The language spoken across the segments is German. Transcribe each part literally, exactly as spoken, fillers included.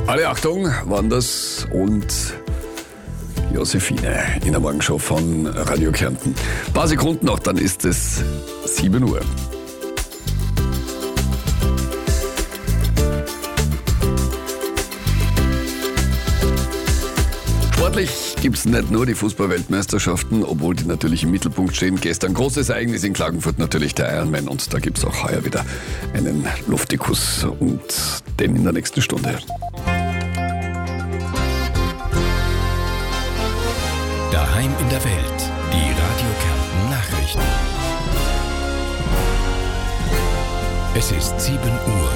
Alle Achtung, Wanders und Josephine in der Morgenshow von Radio Kärnten. Ein paar Sekunden noch, dann ist es sieben Uhr. Sportlich gibt es nicht nur die Fußball-Weltmeisterschaften, obwohl die natürlich im Mittelpunkt stehen. Gestern großes Ereignis in Klagenfurt, natürlich der Ironman, und da gibt es auch heuer wieder einen Luftikus und den in der nächsten Stunde. Daheim in der Welt, die Radio Kärnten Nachrichten. Es ist sieben Uhr.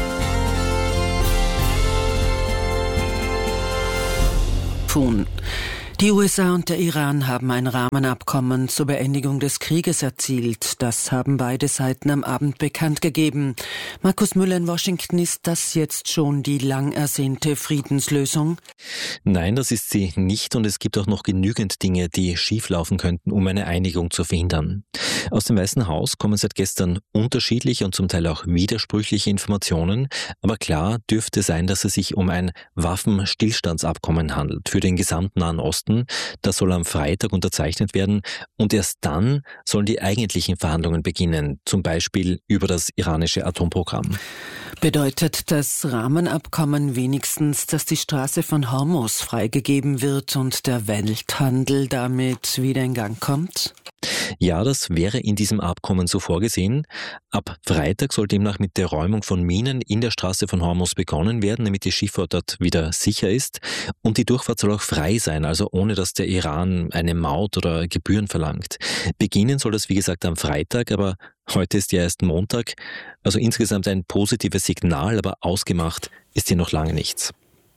Tun. Die U S A und der Iran haben ein Rahmenabkommen zur Beendigung des Krieges erzielt. Das haben beide Seiten am Abend bekannt gegeben. Markus Müller in Washington, ist das jetzt schon die lang ersehnte Friedenslösung? Nein, das ist sie nicht, und es gibt auch noch genügend Dinge, die schieflaufen könnten, um eine Einigung zu verhindern. Aus dem Weißen Haus kommen seit gestern unterschiedliche und zum Teil auch widersprüchliche Informationen, aber klar dürfte sein, dass es sich um ein Waffenstillstandsabkommen handelt für den gesamten Nahen Osten. Das soll am Freitag unterzeichnet werden, und erst dann sollen die eigentlichen Verhandlungen beginnen, zum Beispiel über das iranische Atomprogramm. Bedeutet das Rahmenabkommen wenigstens, dass die Straße von Hormuz freigegeben wird und der Welthandel damit wieder in Gang kommt? Ja, das wäre in diesem Abkommen so vorgesehen. Ab Freitag soll demnach mit der Räumung von Minen in der Straße von Hormuz begonnen werden, damit die Schifffahrt dort wieder sicher ist. Und die Durchfahrt soll auch frei sein, also ohne dass der Iran eine Maut oder Gebühren verlangt. Beginnen soll das, wie gesagt, am Freitag, aber heute ist ja erst Montag. Also insgesamt ein positives Signal, aber ausgemacht ist hier noch lange nichts.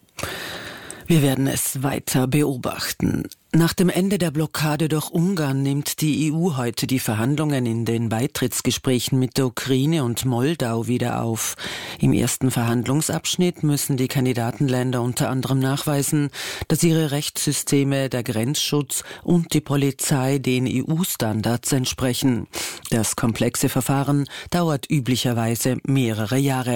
Wir werden es weiter beobachten. Nach dem Ende der Blockade durch Ungarn nimmt die E U heute die Verhandlungen in den Beitrittsgesprächen mit der Ukraine und Moldau wieder auf. Im ersten Verhandlungsabschnitt müssen die Kandidatenländer unter anderem nachweisen, dass ihre Rechtssysteme, der Grenzschutz und die Polizei den E U-Standards entsprechen. Das komplexe Verfahren dauert üblicherweise mehrere Jahre.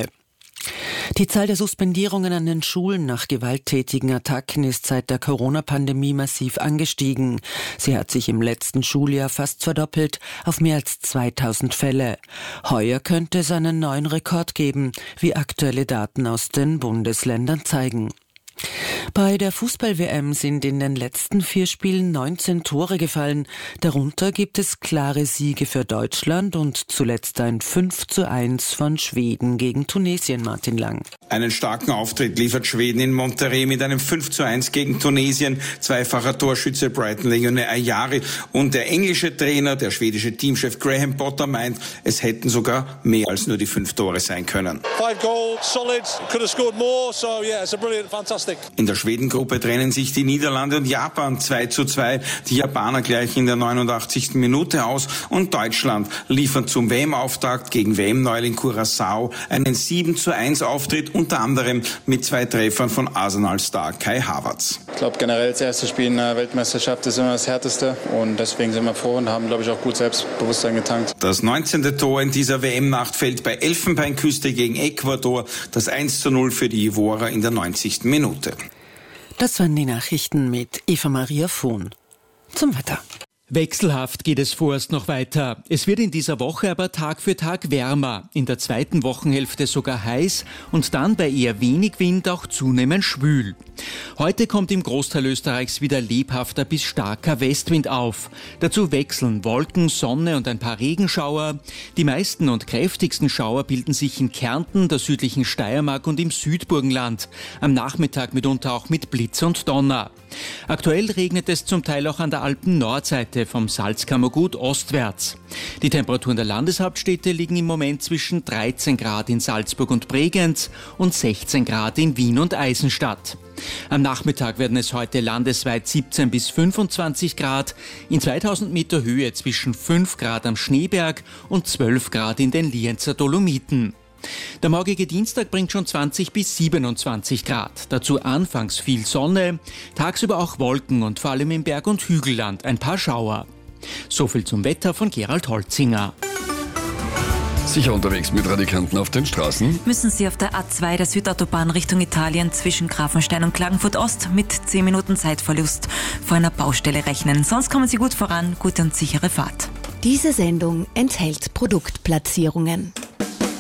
Die Zahl der Suspendierungen an den Schulen nach gewalttätigen Attacken ist seit der Corona-Pandemie massiv angestiegen. Sie hat sich im letzten Schuljahr fast verdoppelt auf mehr als zweitausend Fälle. Heuer könnte es einen neuen Rekord geben, wie aktuelle Daten aus den Bundesländern zeigen. Bei der Fußball-W M sind in den letzten vier Spielen neunzehn Tore gefallen. Darunter gibt es klare Siege für Deutschland und zuletzt ein fünf zu eins von Schweden gegen Tunesien. Martin Lang. Einen starken Auftritt liefert Schweden in Monterrey mit einem fünf zu eins gegen Tunesien. Zweifacher Torschütze Brighton-Legionär Ayari und der englische Trainer, der schwedische Teamchef Graham Potter, meint, es hätten sogar mehr als nur die fünf Tore sein können. Five goals, solid, could have scored more, so yeah, it's a brilliant, fantastic. In der Schwedengruppe trennen sich die Niederlande und Japan zwei zu zwei. Die Japaner gleichen in der neunundachtzigsten Minute aus und Deutschland liefert zum W M-Auftakt gegen W M-Neuling Curaçao einen sieben zu eins Auftritt, unter anderem mit zwei Treffern von Arsenal-Star Kai Havertz. Ich glaube, generell das erste Spiel in der Weltmeisterschaft ist immer das härteste, und deswegen sind wir froh und haben, glaube ich, auch gut Selbstbewusstsein getankt. Das neunzehnte Tor in dieser W M-Nacht fällt bei Elfenbeinküste gegen Ecuador, das eins zu null für die Ivorer in der neunzigsten Minute. Das waren die Nachrichten mit Eva Maria Fuhn. Zum Wetter. Wechselhaft geht es vorerst noch weiter. Es wird in dieser Woche aber Tag für Tag wärmer, in der zweiten Wochenhälfte sogar heiß und dann bei eher wenig Wind auch zunehmend schwül. Heute kommt im Großteil Österreichs wieder lebhafter bis starker Westwind auf. Dazu wechseln Wolken, Sonne und ein paar Regenschauer. Die meisten und kräftigsten Schauer bilden sich in Kärnten, der südlichen Steiermark und im Südburgenland. Am Nachmittag mitunter auch mit Blitz und Donner. Aktuell regnet es zum Teil auch an der Alpen-Nordseite vom Salzkammergut ostwärts. Die Temperaturen der Landeshauptstädte liegen im Moment zwischen dreizehn Grad in Salzburg und Bregenz und sechzehn Grad in Wien und Eisenstadt. Am Nachmittag werden es heute landesweit siebzehn bis fünfundzwanzig Grad, in zweitausend Meter Höhe zwischen fünf Grad am Schneeberg und zwölf Grad in den Lienzer Dolomiten. Der morgige Dienstag bringt schon zwanzig bis siebenundzwanzig Grad. Dazu anfangs viel Sonne, tagsüber auch Wolken und vor allem im Berg- und Hügelland ein paar Schauer. So viel zum Wetter von Gerald Holzinger. Sicher unterwegs mit Radikanten auf den Straßen? Müssen Sie auf der A zwei der Südautobahn Richtung Italien zwischen Grafenstein und Klagenfurt Ost mit zehn Minuten Zeitverlust vor einer Baustelle rechnen. Sonst kommen Sie gut voran, gute und sichere Fahrt. Diese Sendung enthält Produktplatzierungen.